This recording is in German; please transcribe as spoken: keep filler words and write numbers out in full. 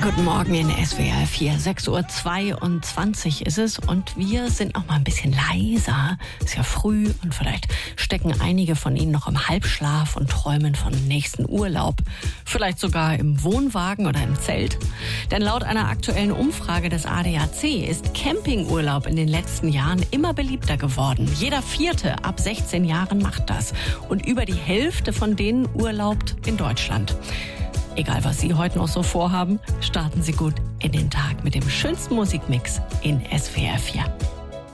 Guten Morgen in S W R vier. sechs Uhr zweiundzwanzig ist es und wir sind noch mal ein bisschen leiser. Ist ja früh und vielleicht stecken einige von Ihnen noch im Halbschlaf und träumen von nächsten Urlaub. Vielleicht sogar im Wohnwagen oder im Zelt. Denn laut einer aktuellen Umfrage des A D A C ist Campingurlaub in den letzten Jahren immer beliebter geworden. Jeder Vierte ab sechzehn Jahren macht das. Und über die Hälfte von denen urlaubt in Deutschland. Egal, was Sie heute noch so vorhaben, starten Sie gut in den Tag mit dem schönsten Musikmix in S W R vier.